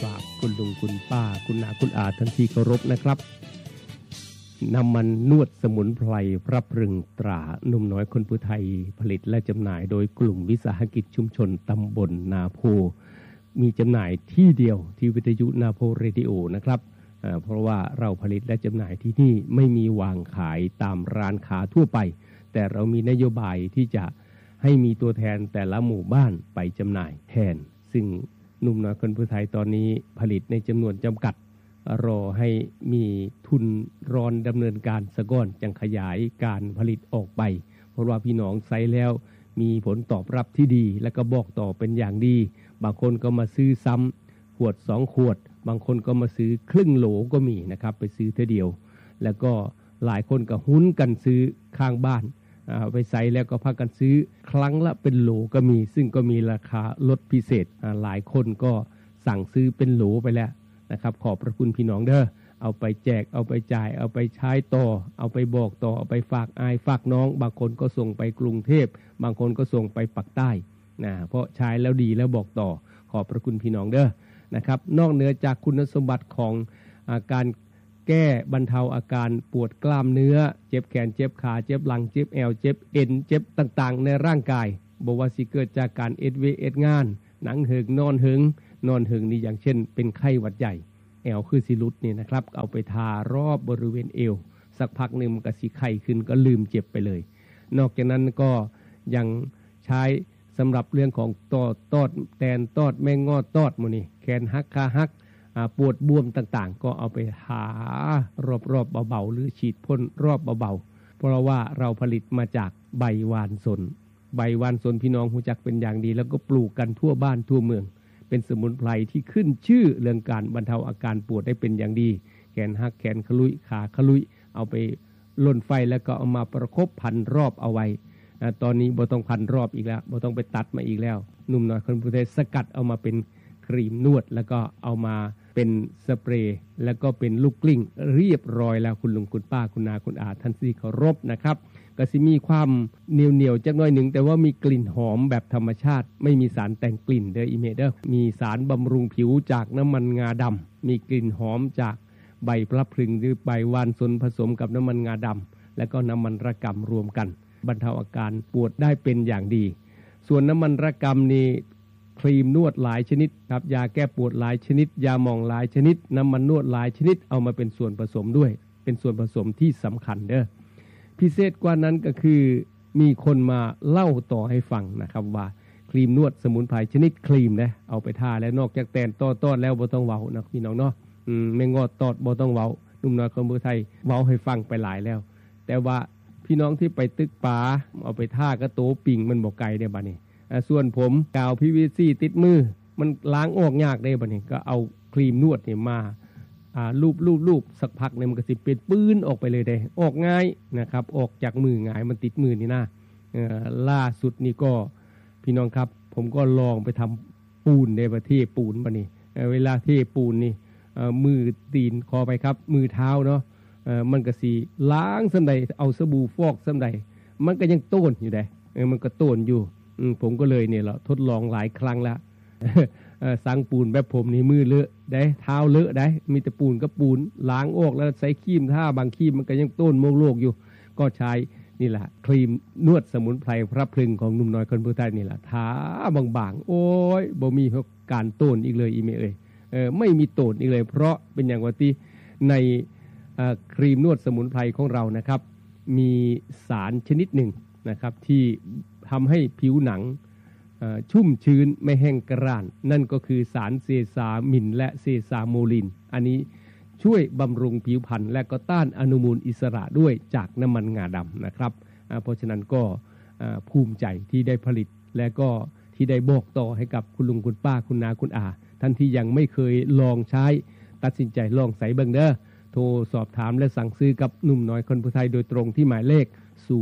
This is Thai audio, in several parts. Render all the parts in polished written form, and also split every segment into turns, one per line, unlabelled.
ฝากคุณลุงคุณป้าคุณน้าคุณอาท่านที่เคารพนะครับน้ำมันนวดสมุนไพรพระพรึงตราหนุ่มน้อยคนผู้ไทยผลิตและจำหน่ายโดยกลุ่มวิสาหกิจชุมชนตำบลนาโพมีจำหน่ายที่เดียวที่วิทยุนาโพเรดิโอนะครับเพราะว่าเราผลิตและจำหน่ายที่นี่ไม่มีวางขายตามร้านค้าทั่วไปแต่เรามีนโยบายที่จะให้มีตัวแทนแต่ละหมู่บ้านไปจำหน่ายแทนซึ่งหนุ่มน้อยคนผู้ไทยตอนนี้ผลิตในจำนวนจำกัดรอให้มีทุนรอนดำเนินการสะก้อนจังขยายการผลิตออกไปเพราะว่าพี่น้องใช้แล้วมีผลตอบรับที่ดีและก็บอกต่อเป็นอย่างดีบางคนก็มาซื้อซ้ำขวด2ขวดบางคนก็มาซื้อครึ่งโหลก็มีนะครับไปซื้อเท่าเดียวแล้วก็หลายคนก็หุ้นกันซื้อข้างบ้านไปใส่แล้วก็พากันซื้อครั้งละเป็นโหลก็มีซึ่งก็มีราคาลดพิเศษหลายคนก็สั่งซื้อเป็นโหลไปแล้วนะครับขอบพระคุณพี่น้องเด้อเอาไปแจกเอาไปจ่ายเอาไปใช้ต่อเอาไปบอกต่อเอาไปฝากอายฝากน้องบางคนก็ส่งไปกรุงเทพบางคนก็ส่งไปปักใต้เพราะใช้แล้วดีแล้วบอกต่อขอบพระคุณพี่น้องเด้อนะครับนอกเหนือจากคุณสมบัติของการแก้บรรเทาอาการปวดกล้ามเนื้อเจ็บแขนเจ็บขาเจ็บหลังเจ็บแอวเจ็บเอ็นเจ็บต่างๆในร่างกายบอกว่าสิเกิดจากการเอ็ดงานหนังเหิงนอนเหิงนี่อย่างเช่นเป็นไข้หวัดใหญ่แอวคือสิรุดนี่นะครับเอาไปทารอบบริเวณเอวสักพักหนึ่งมันก็สิไข้ขึ้นก็ลืมเจ็บไปเลยนอกจากนั้นก็ยังใช้สำหรับเรื่องของตอดแตนตอดแมงงอตอดมื้อนี้แขนหักขาหักปวดบวมต่างๆก็เอาไปทารอบๆเบาๆหรือฉีดพ่นรอบเบาๆเพราะว่าเราผลิตมาจากใบวานสนใบวานสนพี่น้องรู้จักเป็นอย่างดีแล้วก็ปลูกกันทั่วบ้านทั่วเมืองเป็นสมุนไพรที่ขึ้นชื่อเรื่องการบรรเทาอาการปวดได้เป็นอย่างดีแขนหักแขนขลุยขาขลุยเอาไปล่นไฟแล้วก็เอามาประคบพันรอบเอาไว้ตอนนี้บ่ต้องพันรอบอีกแล้วบ่ต้องไปตัดมาอีกแล้วหนุ่มน้อยคนผู้ไทยสกัดเอามาเป็นครีมนวดแล้วก็เอามาเป็นสเปรย์แล้วก็เป็นลูกกลิ้งเรียบร้อยแล้วคุณลุงคุณป้าคุณนาคุณอาท่านที่เคารพนะครับก็สิมีความเหนียวๆจักหน่อยหนึ่งแต่ว่ามีกลิ่นหอมแบบธรรมชาติไม่มีสารแต่งกลิ่นเด้ออีเมเด้อมีสารบำรุงผิวจากน้ำมันงาดำมีกลิ่นหอมจากใบพลับพลึงหรือใบวานสนผสมกับน้ำมันงาดำและก็น้ำมันระกำรวมกันบรรเทาอาการปวดได้เป็นอย่างดีส่วนน้ำมันระกำนี่ครีมนวดหลายชนิดครับยาแก้ปวดหลายชนิดยาหม่องหลายชนิดน้ำมันนวดหลายชนิดเอามาเป็นส่วนผสมด้วยเป็นส่วนผสมที่สำคัญเด้อพิเศษกว่านั้นก็คือมีคนมาเล่าต่อให้ฟังนะครับว่าครีมนวดสมุนไพรชนิดครีมนะเอาไปทาแล้วนอกจากแตนต้อนแล้วบ่ต้องเว้านะพี่น้องเนาะไม่งอตอดบ่ต้องเว้านุ่มน้อยคนผู้ไทยเว้าให้ฟังไปหลายแล้วแต่ว่าพี่น้องที่ไปตึกป่าเอาไปทากระโตปิ่งมันบ่ไกลได้บัดนี้ส่วนผมกาว PVC ติดมือมันล้างออกยากได้บัดนี้ก็เอาครีมนวดนี่มาลูบสักพักนึงมันก็สิเป็นปื้นออกไปเลยได้ออกง่ายนะครับออกจากมือง่ายมันติดมือนี่นะล่าสุดนี่ก็พี่น้องครับผมก็ลองไปทำปูนในประเทศปูนบัดนี้เวลาเทปูนนี่มือตีนคอไปครับมือเท้าเนาะมันก็สิล้างซำใดเอาสบู่ฟอกซำใดมันก็ยังโต้นอยู่ได้มันก็โต้นอยู่ผมก็เลยเนี่ยทดลองหลายครั้งแล้วสั่งปูนแบบผมนี่มือเลอะได้เท้าเลอะได้มีแต่ปูนกับปูนล้างออกแล้วใส่ครีมถ้าบางครีมมันก็ยังต้นโมกโลกอยู่ก็ใช้นี่แหละครีมนวดสมุนไพรพระพลึงของหนุ่มน้อยคนผู้ไทยนี่แหละทาบางๆโอ้ยบ่มีการต้นอีกเลยอีเมไม่มีต้นอีกเลยเพราะเป็นอย่างว่าที่ในครีมนวดสมุนไพรของเรานะครับมีสารชนิดหนึ่งนะครับที่ทำให้ผิวหนังชุ่มชื้นไม่แห้งกร้านนั่นก็คือสารเซซามินและเซซาโมลินอันนี้ช่วยบำรุงผิวพรรณและก็ต้านอนุมูลอิสระด้วยจากน้ำมันงาดำนะครับเพราะฉะนั้นก็ภูมิใจที่ได้ผลิตและก็ที่ได้บอกต่อให้กับคุณลุงคุณป้าคุณนาคุณอาท่านที่ยังไม่เคยลองใช้ตัดสินใจลองใส่เบิ่งเด้อโทรสอบถามและสั่งซื้อกับหนุ่มน้อยคนผู้ไทยโดยตรงที่หมายเลข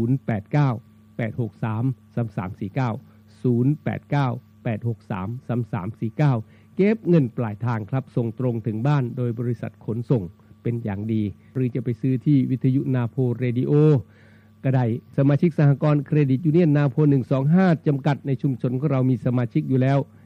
089-863-3349 089-863-3349 เก็บเงินปลายทางครับส่งตรงถึงบ้านโดยบริษัทขนส่งเป็นอย่างดีหรือจะไปซื้อที่วิทยุนาโพเรดิโอก็ได้สมาชิกสหกรณ์เครดิตยูเนี่ยนนาโพ125จำกัดในชุมชนของเรามีสมาชิกอยู่แล้ว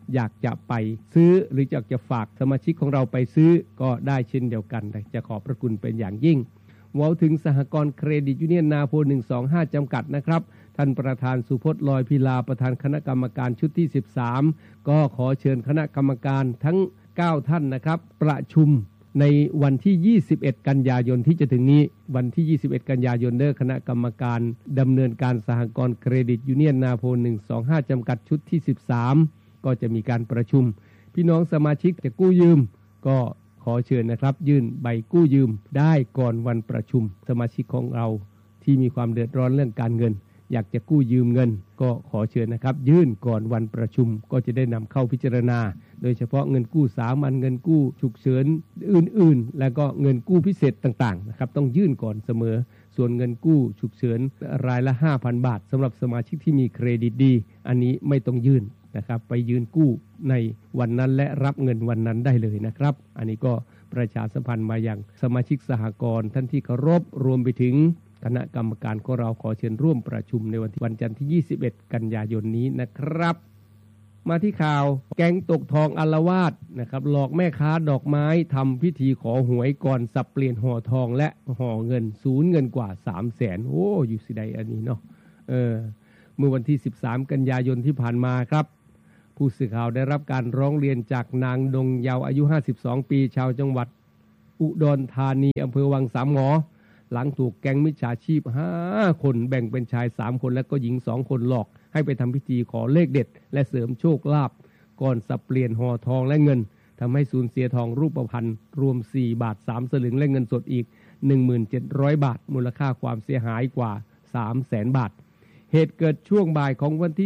อยากจะไปซื้อหรืออยากจะฝากสมาชิกของเราไปซื้อก็ได้เช่นเดียวกันจะขอบพระคุณเป็นอย่างยิ่งเว้าถึงสหกรณ์เครดิตยูเนียนนาโพ125จำกัดนะครับท่านประธานสุพจน์ลอยพิลาประธานคณะกรรมการชุดที่13ก็ขอเชิญคณะกรรมการทั้ง9ท่านนะครับประชุมในวันที่21กันยายนที่จะถึงนี้วันที่21กันยายนคณะกรรมการดำเนินการสหกรณ์เครดิตยูเนียนนาโพ125จำกัดชุดที่13ก็จะมีการประชุมพี่น้องสมาชิกจะกู้ยืมก็ขอเชิญนะครับยื่นใบกู้ยืมได้ก่อนวันประชุมสมาชิกของเราที่มีความเดือดร้อนเรื่องการเงินอยากจะกู้ยืมเงินก็ขอเชิญนะครับยื่นก่อนวันประชุมก็จะได้นำเข้าพิจารณาโดยเฉพาะเงินกู้สามัญเงินกู้ฉุกเฉินอื่นๆแล้วก็เงินกู้พิเศษต่างๆนะครับต้องยื่นก่อนเสมอส่วนเงินกู้ฉุกเฉินรายละ 5,000 บาทสำหรับสมาชิกที่มีเครดิตดีอันนี้ไม่ต้องยื่นนะครับไปยืนกู้ในวันนั้นและรับเงินวันนั้นได้เลยนะครับอันนี้ก็ประชาสัมพันธ์มาอย่างสมาชิกสหกรณ์ท่านที่เคารพรวมไปถึงคณะกรรมการของเราขอเชิญร่วมประชุมในวันจันทร์ที่21กันยายนนี้นะครับมาที่ข่าวแก๊งตกทองอาละวาดนะครับหลอกแม่ค้าดอกไม้ทำพิธีขอหวยก่อนสับเปลี่ยนห่อทองและห่อเงินสูญเงินกว่า 300,000 โอ้อยู่สิใดอันนี้เนาะเมื่อวันที่13กันยายนที่ผ่านมาครับผู้สื่อข่าวได้รับการร้องเรียนจากนางดงเยาว์อายุ52ปีชาวจังหวัดอุดรธานีอำเภอวังสามหมอหลังถูกแก๊งมิจฉาชีพ5คนแบ่งเป็นชาย3คนและก็หญิง2คนหลอกให้ไปทำพิธีขอเลขเด็ดและเสริมโชคลาภก่อนสับเปลี่ยนห่อทองและเงินทำให้สูญเสียทองรูปพรรณรวม4 บาท 3 สลึงและเงินสดอีก 17,000 บาทมูลค่าความเสียหายกว่า 300,000 บาทเหตุเกิดช่วงบ่ายของวันที่